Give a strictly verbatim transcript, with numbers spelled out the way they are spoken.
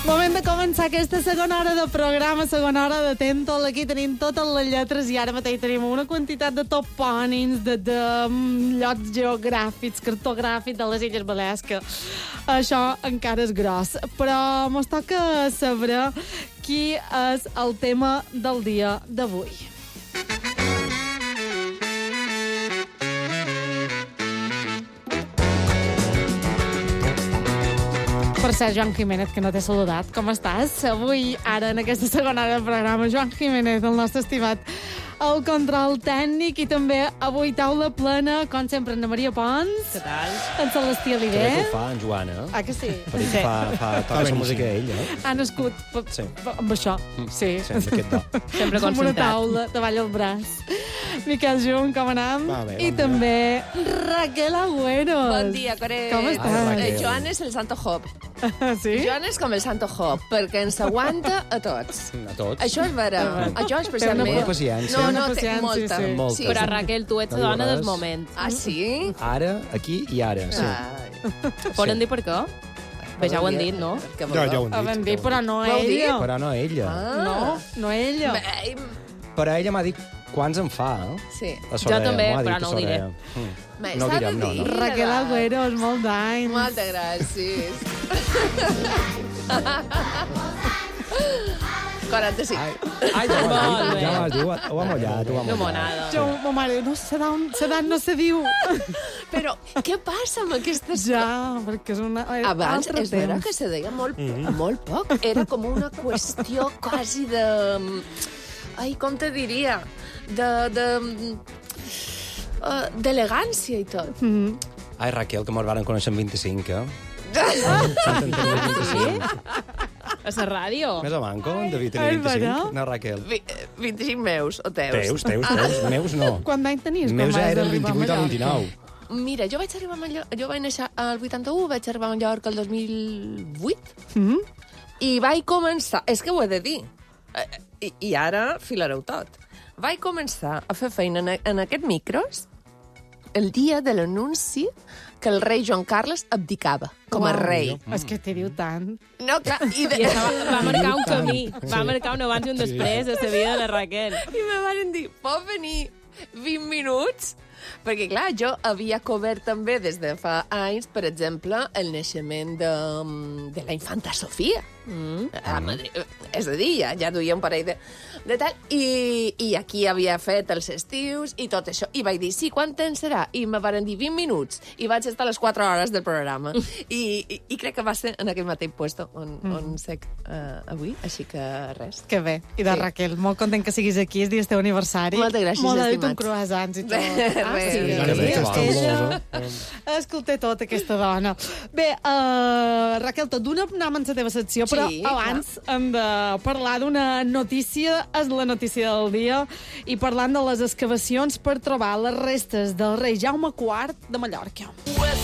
Moment de començar aquesta segona hora de programa, segona hora de Tentol. Aquí tenim totes les lletres i ara mateix tenim una quantitat de topònims, de, de um, llocs geogràfics, cartogràfics de les Illes Balears, que això encara és gros. Però mos toca saber qui és el tema del dia d'avui. Per cert, Joan Jiménez, que no t'he saludat. Com estàs? Avui, ara, en aquesta segona hora del programa, Joan Jiménez, el nostre estimat, el control tècnic, i també avui taula plena, com sempre, Anna Maria Pons. Què tal? En Celestí Alivé. Crec que ho fa en Joan, eh? Ah, que sí? Perquè sí. fa, fa, toca la música ell, eh? Ha nascut p- Sí. amb això. Sí. Sí, amb aquest do. Sempre Com una concentrat. taula, davall el braç. Miquel Jung, com anam? Va bé, I bon també Raquel Agüero. Bon dia, Coré. Com estàs? Ai, Raquel. Eh, Joan és el Santo Job. Sí? Joan és com el Santo Job, perquè ens aguanta a tots. A tots. Això és vera. Ah. Jo especialment... Té una paciència. No, Una no, té paciència, molta. sí. Molta. Sí. Però, Raquel, tu ets No la diu dona del res. moment. Ah, sí? Ara, aquí i ara, sí. Ai. Poden dir per què? Bé, ja ho han dit, no? Perquè Ja, ja ho Ho vam dir, però no Ho heu dit? ella. Però no ella. Ah. No, no ella. Bé, Però ella m'ha dit quants en fa, eh? sí. La Soraya, Jo també, m'ho ha dit, però no ho la diré. Soraya. Mm. Bé, No ho s'ha direm, de no, dir, no. Raquel va. Agüero, és molt d'anys. Moltes gràcies. quaranta-cinc. Ai, ai, ja m'ho has Molt dit, bé. ja m'ho has dit, ho ha- ho ha mullat, ho ha No mullat. monada. Jo, ma mare, no sé d'on, sé d'on no se diu. Però què passa amb aquestes... Ja, perquè és una... eh, Abans altre és vera temps. que se deia molt, molt poc. Era com una qüestió quasi de... Ai, com te diria? De... de uh, d'elegància i tot. Mm. Ai, Raquel, que mos varen conèixer en vint-i-cinc, eh? Sant Antoni vint-i-cinc. A la ràdio. Més o manco, en David tenia Ai, vint-i-cinc. bueno. No, Raquel. Vi- vint-i-cinc meus, o teus? Teus, teus, teus. Meus no. Quant d'any tenies? quan Meus ja vas eren arribar a vint-i-vuit o Mallorca? vint-i-nou. Mira, jo vaig arribar a Mallorca... Jo vaig néixer al vuitanta-u, vaig arribar a Mallorca el dos mil vuit, Mm? i vaig començar... És que ho he de dir. Eh, I, i ara filareu tot. Vaig començar a fer feina en, en aquest micros el dia de l'anunci que el rei Joan Carles abdicava com a Uau. rei. És que t'hi diu tant. No, clar, i, de... I això va, va marcar un camí. Va marcar un abans i un després de la vida de la Raquel. I me van dir, pot venir vint minuts? Perquè, clar, jo havia cobert també des de fa anys, per exemple, el naixement de, de la infanta Sofia. Mm. A Madrid. És a dir, ja, ja duia un parell de, de tal. I, I aquí havia fet els estius i tot això. I vaig dir, sí, quant temps serà? I me van dir vint minuts. I vaig estar a les quatre hores del programa. I, i, i crec que va ser en aquell mateix puesto on, mm. on sec uh, avui. Així que res. Que bé. I de Sí. Raquel, molt content que siguis aquí, és dia del teu aniversari. Moltes gràcies, Molt dit un estimats. croissants i tot. Ah, Res, sí, res. Que bé, que és que va. ella... Escolta tot, aquesta dona. Bé, uh, Raquel, tot d'una anem en la teva secció, però Sí, abans hem de parlar d'una notícia, és la notícia del dia, i parlant de les excavacions per trobar les restes del rei Jaume quart de Mallorca.